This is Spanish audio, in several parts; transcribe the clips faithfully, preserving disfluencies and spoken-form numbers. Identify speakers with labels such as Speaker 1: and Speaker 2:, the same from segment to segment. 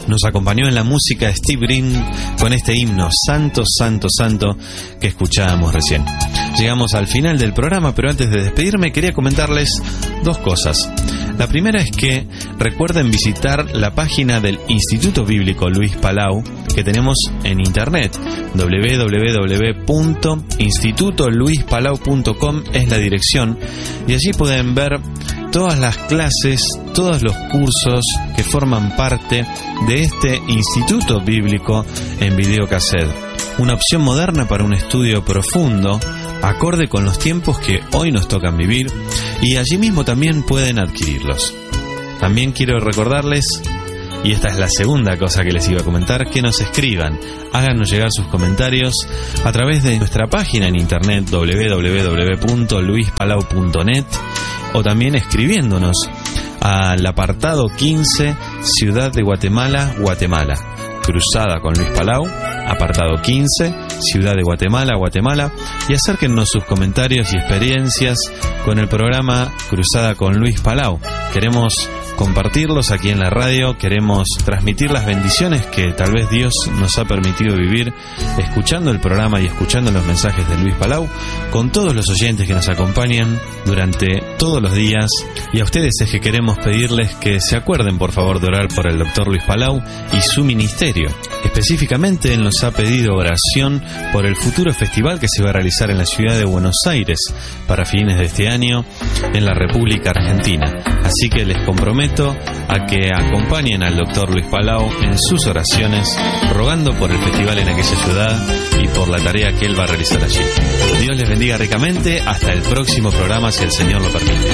Speaker 1: Nos acompañó en la música Steve Green con este himno Santo, Santo, Santo que escuchábamos recién. Llegamos al final del programa, pero antes de despedirme quería comentarles dos cosas. La primera es que recuerden visitar la página del Instituto Bíblico Luis Palau que tenemos en internet. doble u doble u doble u punto instituto luis palau punto com es la dirección, y allí pueden ver todas las clases, todos los cursos que forman parte de este Instituto Bíblico en videocassette. Una opción moderna para un estudio profundo, acorde con los tiempos que hoy nos tocan vivir, y allí mismo también pueden adquirirlos. También quiero recordarles, y esta es la segunda cosa que les iba a comentar, que nos escriban, háganos llegar sus comentarios a través de nuestra página en internet doble u doble u doble u punto luis palau punto net, o también escribiéndonos al apartado quince, Ciudad de Guatemala, Guatemala. Cruzada con Luis Palau, apartado quince, Ciudad de Guatemala, Guatemala, y acérquennos sus comentarios y experiencias con el programa Cruzada con Luis Palau. Queremos compartirlos aquí en la radio, queremos transmitir las bendiciones que tal vez Dios nos ha permitido vivir escuchando el programa y escuchando los mensajes de Luis Palau con todos los oyentes que nos acompañan durante todos los días. Y a ustedes es que queremos pedirles que se acuerden por favor de orar por el doctor Luis Palau y su ministerio. Específicamente él nos ha pedido oración por el futuro festival que se va a realizar en la ciudad de Buenos Aires para fines de este año en la República Argentina. Así que les comprometo a que acompañen al doctor Luis Palau en sus oraciones, rogando por el festival en aquella ciudad y por la tarea que él va a realizar allí. Dios les bendiga ricamente. Hasta el próximo programa, si el Señor lo permite.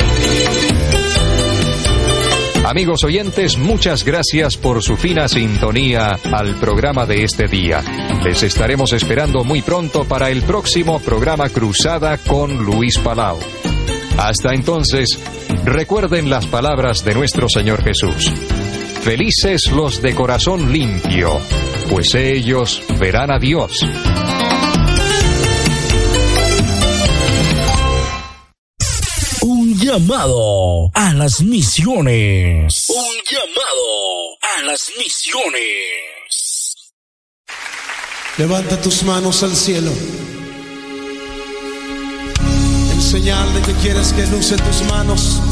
Speaker 2: Amigos oyentes, muchas gracias por su fina sintonía al programa de este día. Les estaremos esperando muy pronto para el próximo programa Cruzada con Luis Palau. Hasta entonces, recuerden las palabras de nuestro Señor Jesús. Felices los de corazón limpio, pues ellos verán a Dios.
Speaker 3: Un llamado a las misiones. Un llamado a las misiones.
Speaker 4: Levanta tus manos al cielo. En señal de que quieres que luce tus manos.